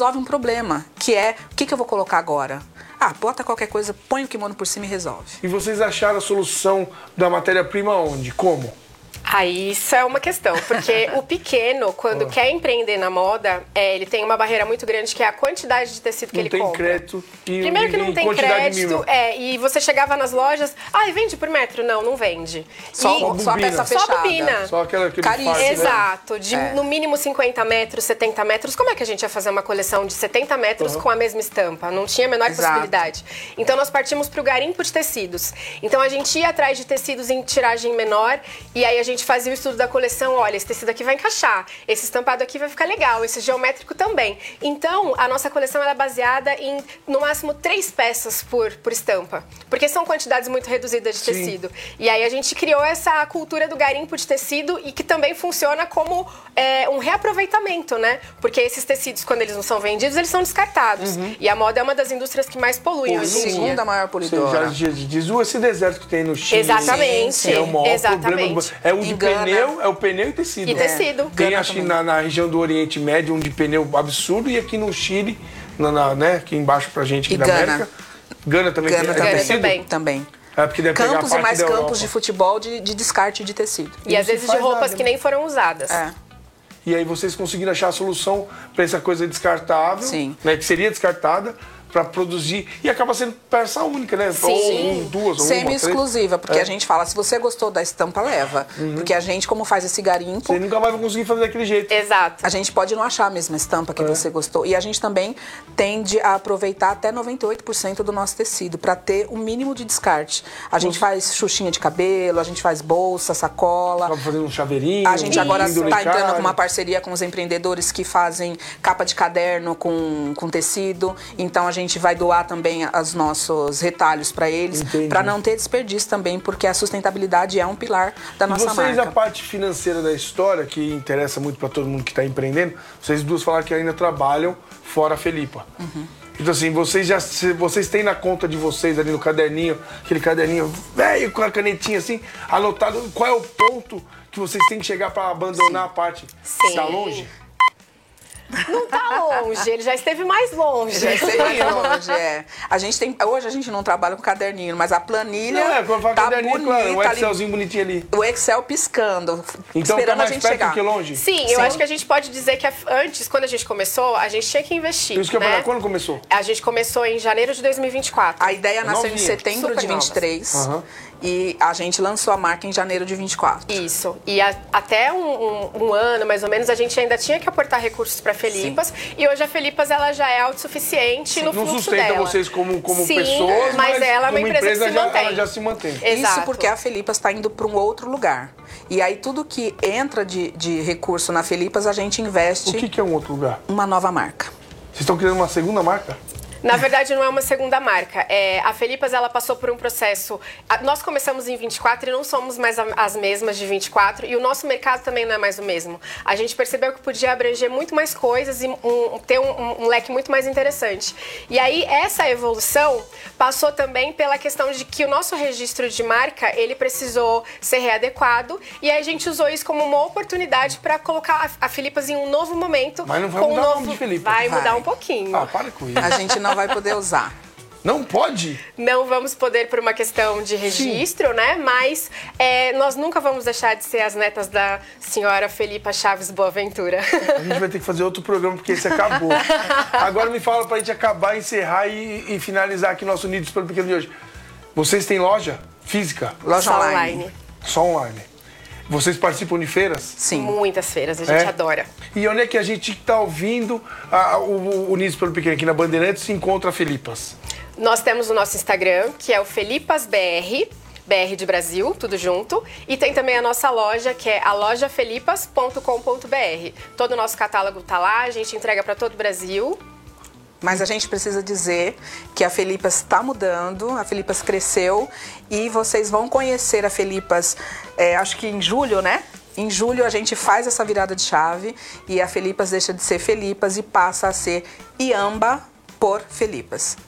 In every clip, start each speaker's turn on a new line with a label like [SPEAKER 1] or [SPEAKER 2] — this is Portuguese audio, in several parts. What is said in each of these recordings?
[SPEAKER 1] resolve um problema, que é, o que eu vou colocar agora? Ah, bota qualquer coisa, põe o kimono por cima e resolve.
[SPEAKER 2] E vocês acharam a solução da matéria-prima onde? Como?
[SPEAKER 3] Aí isso é uma questão, porque o pequeno, quando quer empreender na moda, ele tem uma barreira muito grande, que é a quantidade de tecido que ele compra.
[SPEAKER 2] Não tem crédito.
[SPEAKER 3] Primeiro que não tem crédito, e você chegava nas lojas, vende por metro? Não, não vende.
[SPEAKER 1] Só a peça fechada.
[SPEAKER 3] Só bobina.
[SPEAKER 2] Só aquele
[SPEAKER 1] Caríssimo.
[SPEAKER 2] faz, né?
[SPEAKER 3] Exato, no mínimo 50 metros, 70 metros. Como é que a gente ia fazer uma coleção de 70 metros com a mesma estampa? Não tinha a menor possibilidade. Então nós partimos para o garimpo de tecidos. Então a gente ia atrás de tecidos em tiragem menor, e aí a gente fazia o estudo da coleção, olha, esse tecido aqui vai encaixar, esse estampado aqui vai ficar legal, esse geométrico também. Então, a nossa coleção ela é baseada em, no máximo, 3 peças por estampa, porque são quantidades muito reduzidas de tecido. E aí a gente criou essa cultura do garimpo de tecido e que também funciona como um reaproveitamento, né? Porque esses tecidos, quando eles não são vendidos, eles são descartados. E a moda é uma das indústrias que mais poluem hoje em dia.
[SPEAKER 1] Segunda maior poluidora.
[SPEAKER 2] Já diz esse deserto que tem no Chile.
[SPEAKER 3] Exatamente.
[SPEAKER 2] É o maior
[SPEAKER 3] Exatamente.
[SPEAKER 2] problema. É o de pneu, é o pneu e tecido.
[SPEAKER 3] E tecido.
[SPEAKER 2] Tem acho que na região do Oriente Médio um de pneu absurdo, e aqui no Chile, né, aqui embaixo pra gente, aqui
[SPEAKER 1] E
[SPEAKER 2] da
[SPEAKER 1] Gana.
[SPEAKER 2] América. Gana também
[SPEAKER 1] Gana
[SPEAKER 2] tem
[SPEAKER 1] também.
[SPEAKER 2] tecido?
[SPEAKER 1] Também.
[SPEAKER 2] É, porque deve pegar
[SPEAKER 1] Campos
[SPEAKER 2] a
[SPEAKER 1] e
[SPEAKER 2] parte
[SPEAKER 1] mais
[SPEAKER 2] da
[SPEAKER 1] campos
[SPEAKER 2] Europa.
[SPEAKER 1] de futebol de descarte de tecido.
[SPEAKER 3] E às vezes de
[SPEAKER 2] faz
[SPEAKER 3] roupas
[SPEAKER 2] nada,
[SPEAKER 3] que nem foram usadas.
[SPEAKER 2] E aí vocês conseguiram achar a solução para essa coisa descartável,
[SPEAKER 1] Sim.
[SPEAKER 2] né, que seria descartada, para produzir. E acaba sendo peça única, né?
[SPEAKER 3] Sim.
[SPEAKER 2] Ou duas, ou uma,
[SPEAKER 1] Semi-exclusiva, porque
[SPEAKER 2] É.
[SPEAKER 1] a gente fala, se você gostou da estampa, leva. Porque a gente, como faz esse garimpo,
[SPEAKER 2] Você nunca mais vai conseguir fazer daquele jeito.
[SPEAKER 3] Exato.
[SPEAKER 1] a gente pode não achar a mesma estampa que você gostou. E a gente também tende a aproveitar até 98% do nosso tecido, para ter o mínimo de descarte. A gente faz xuxinha de cabelo, a gente faz bolsa, sacola.
[SPEAKER 2] Acaba fazendo um chaveirinho.
[SPEAKER 1] A gente agora
[SPEAKER 2] penduricário.
[SPEAKER 1] está entrando com uma parceria com os empreendedores que fazem capa de caderno com tecido. Então a gente vai doar também os nossos retalhos para eles,
[SPEAKER 2] Entendi.
[SPEAKER 1] para não ter desperdício também, porque a sustentabilidade é um pilar da
[SPEAKER 2] E
[SPEAKER 1] nossa
[SPEAKER 2] vocês,
[SPEAKER 1] marca.
[SPEAKER 2] a parte financeira da história, que interessa muito para todo mundo que está empreendendo, vocês duas falaram que ainda trabalham fora a Felipa. Então assim, vocês têm na conta de vocês ali no caderninho, aquele caderninho velho com a canetinha assim, anotado qual é o ponto que vocês têm que chegar para abandonar a parte.
[SPEAKER 3] Sim.
[SPEAKER 2] Está longe?
[SPEAKER 3] Não tá longe, ele já esteve mais longe.
[SPEAKER 1] Já sei mais longe, A gente tem, hoje a gente não trabalha com caderninho, mas a planilha
[SPEAKER 2] Não, quando fala
[SPEAKER 1] tá
[SPEAKER 2] caderninho,
[SPEAKER 1] bonita
[SPEAKER 2] claro, o
[SPEAKER 1] ali,
[SPEAKER 2] Excelzinho bonitinho ali.
[SPEAKER 1] o Excel piscando,
[SPEAKER 2] Então tá
[SPEAKER 1] esperando a
[SPEAKER 2] mais
[SPEAKER 1] gente
[SPEAKER 2] perto
[SPEAKER 1] chegar.
[SPEAKER 2] que longe?
[SPEAKER 3] Sim, eu acho que a gente pode dizer que antes, quando a gente começou, a gente tinha que investir.
[SPEAKER 2] Isso que eu ia
[SPEAKER 3] né?
[SPEAKER 2] falar, quando começou?
[SPEAKER 3] A gente começou em janeiro de 2024.
[SPEAKER 1] A ideia nasceu em
[SPEAKER 2] Novinha.
[SPEAKER 1] setembro
[SPEAKER 3] Super
[SPEAKER 1] de 23
[SPEAKER 2] Aham.
[SPEAKER 1] e a gente lançou a marca em janeiro de 24.
[SPEAKER 3] Isso. E até um ano, mais ou menos, a gente ainda tinha que aportar recursos para a Felipas. E hoje a Felipas ela já é autossuficiente no
[SPEAKER 2] Não
[SPEAKER 3] fluxo
[SPEAKER 2] sustenta
[SPEAKER 3] dela.
[SPEAKER 2] vocês como
[SPEAKER 3] Sim,
[SPEAKER 2] pessoas,
[SPEAKER 3] mas ela é uma
[SPEAKER 2] como
[SPEAKER 3] empresa que se mantém.
[SPEAKER 2] ela já se mantém.
[SPEAKER 3] Exato.
[SPEAKER 1] Isso porque a Felipas está indo para um outro lugar. E aí tudo que entra de recurso na Felipas, a gente investe
[SPEAKER 2] O que é um outro lugar?
[SPEAKER 1] uma nova marca.
[SPEAKER 2] Vocês estão criando uma segunda marca?
[SPEAKER 3] Na verdade, não é uma segunda marca. A Felipas, ela passou por um processo... Nós começamos em 24 e não somos mais as mesmas de 24. E o nosso mercado também não é mais o mesmo. A gente percebeu que podia abranger muito mais coisas e ter um leque muito mais interessante. E aí, essa evolução passou também pela questão de que o nosso registro de marca, ele precisou ser readequado. E aí, a gente usou isso como uma oportunidade para colocar a Felipas em um novo momento.
[SPEAKER 2] Mas não vai
[SPEAKER 3] com
[SPEAKER 2] mudar
[SPEAKER 3] um
[SPEAKER 2] o
[SPEAKER 3] novo...
[SPEAKER 2] nome de Felipas.
[SPEAKER 3] Vai mudar
[SPEAKER 1] Vai.
[SPEAKER 3] um pouquinho.
[SPEAKER 2] Ah, para com isso.
[SPEAKER 1] A gente não vai poder usar.
[SPEAKER 2] Não pode?
[SPEAKER 3] Não vamos poder por uma questão de registro, né? Mas nós nunca vamos deixar de ser as netas da senhora Felipa Chaves Boaventura.
[SPEAKER 2] A gente vai ter que fazer outro programa porque esse acabou. Agora me fala pra gente acabar, encerrar e finalizar aqui nosso Unidos pelo Pequeno de hoje. Vocês têm loja física?
[SPEAKER 1] Loja
[SPEAKER 3] Só
[SPEAKER 1] online.
[SPEAKER 2] Só online. Vocês participam de feiras?
[SPEAKER 1] Sim.
[SPEAKER 3] Muitas feiras, a gente adora.
[SPEAKER 2] E onde é que a gente que tá ouvindo o Unidos pelo Pequeno aqui na Bandeirantes se encontra a Felipas?
[SPEAKER 3] Nós temos o nosso Instagram, que é o FelipasBR, BR de Brasil, tudo junto. E tem também a nossa loja, que é a lojafelipas.com.br. Todo o nosso catálogo tá lá, a gente entrega para todo o Brasil.
[SPEAKER 1] Mas a gente precisa dizer que a Felipas está mudando, a Felipas cresceu e vocês vão conhecer a Felipas, acho que em julho, né? Em julho a gente faz essa virada de chave e a Felipas deixa de ser Felipas e passa a ser Iamba por Felipas.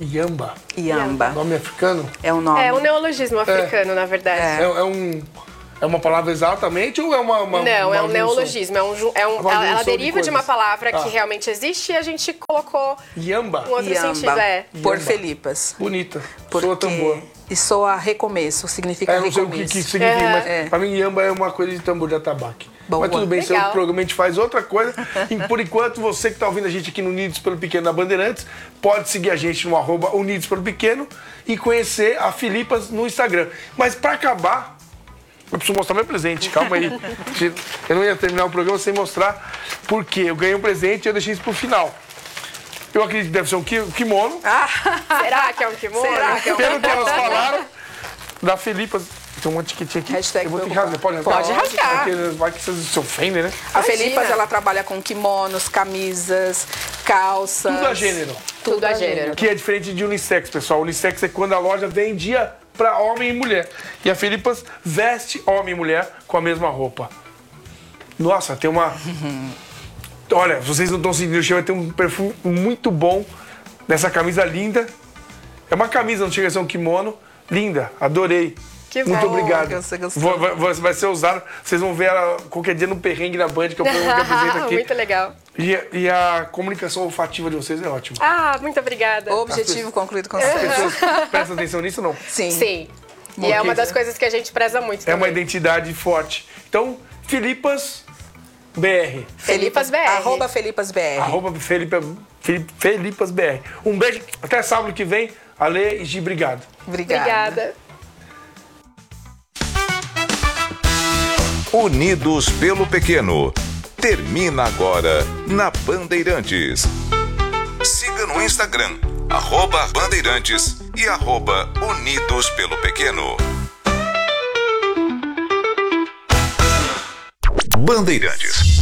[SPEAKER 2] Iamba.
[SPEAKER 1] Iamba.
[SPEAKER 2] Nome africano?
[SPEAKER 1] É o nome.
[SPEAKER 3] É um neologismo africano, na verdade.
[SPEAKER 2] É É uma palavra exatamente ou é uma
[SPEAKER 3] Não, é um
[SPEAKER 2] junção?
[SPEAKER 3] neologismo.
[SPEAKER 2] Uma
[SPEAKER 3] Ela
[SPEAKER 2] junção de
[SPEAKER 3] deriva de uma
[SPEAKER 2] coisas.
[SPEAKER 3] palavra que realmente existe e a gente colocou
[SPEAKER 2] Iamba.
[SPEAKER 3] um outro
[SPEAKER 1] Iamba,
[SPEAKER 3] sentido.
[SPEAKER 1] por
[SPEAKER 2] Iamba.
[SPEAKER 1] Felipas.
[SPEAKER 2] Bonita.
[SPEAKER 1] Porque...
[SPEAKER 2] Soa tambor.
[SPEAKER 1] E soa recomeço, significa
[SPEAKER 2] Eu não sei o
[SPEAKER 1] recomeço.
[SPEAKER 2] que significa, mas pra mim Iamba é uma coisa de tambor de atabaque.
[SPEAKER 1] Boa.
[SPEAKER 2] Mas tudo bem, seu
[SPEAKER 3] Legal.
[SPEAKER 2] programa a gente faz outra coisa. E por enquanto, você que tá ouvindo a gente aqui no Unidos pelo Pequeno da Bandeirantes, pode seguir a gente no @Unidos pelo Pequeno e conhecer a Felipas no Instagram. Mas pra acabar, eu preciso mostrar meu presente, calma aí. Eu não ia terminar o programa sem mostrar, porque eu ganhei um presente e eu deixei isso pro final. Eu acredito que deve ser um kimono.
[SPEAKER 3] Será que é um kimono?
[SPEAKER 1] Será que é um
[SPEAKER 2] Pelo que elas falaram, da Felipas. Tem uma etiquetinha aqui.
[SPEAKER 1] Hashtag
[SPEAKER 2] eu vou ter que
[SPEAKER 1] preocupado.
[SPEAKER 2] rasgar. Pode rasgar?
[SPEAKER 3] Pode rasgar.
[SPEAKER 2] Porque vai que vocês se ofendem, né?
[SPEAKER 1] A
[SPEAKER 3] Imagina.
[SPEAKER 1] Felipas, ela trabalha com kimonos, camisas, calças.
[SPEAKER 2] Tudo a gênero.
[SPEAKER 3] Tudo a gênero.
[SPEAKER 2] Que é diferente de unissex, pessoal. Unissex é quando a loja vendia pra homem e mulher. E a Felipas veste homem e mulher com a mesma roupa. Nossa, tem uma... Olha, vocês não estão sentindo o cheiro, vai ter um perfume muito bom nessa camisa linda. É uma camisa, não chega a ser um kimono. Linda, adorei.
[SPEAKER 3] Que
[SPEAKER 2] Muito
[SPEAKER 3] bom,
[SPEAKER 2] obrigado.
[SPEAKER 1] você gostou.
[SPEAKER 2] Vai ser usado. Vocês vão ver ela qualquer dia no perrengue da Band, que é o programa que apresento aqui.
[SPEAKER 3] Muito legal.
[SPEAKER 2] E a comunicação olfativa de vocês é ótima.
[SPEAKER 3] Muito obrigada.
[SPEAKER 1] Objetivo concluído com
[SPEAKER 2] As
[SPEAKER 1] sucesso.
[SPEAKER 2] pessoas prestam atenção nisso, não?
[SPEAKER 1] Sim.
[SPEAKER 3] Sim.
[SPEAKER 2] Bom,
[SPEAKER 3] E é uma
[SPEAKER 2] que-
[SPEAKER 3] das coisas que a gente preza muito
[SPEAKER 2] É uma
[SPEAKER 3] também.
[SPEAKER 2] identidade forte. Então, Felipas BR.
[SPEAKER 3] Felipas BR.
[SPEAKER 1] @ Felipas BR.
[SPEAKER 2] Felipas BR. Um beijo. Até sábado que vem. Ale e Gi, obrigado.
[SPEAKER 3] Obrigada.
[SPEAKER 4] Unidos pelo Pequeno. Termina agora na Bandeirantes. Siga no Instagram, @Bandeirantes e @Unidos pelo Pequeno. Bandeirantes.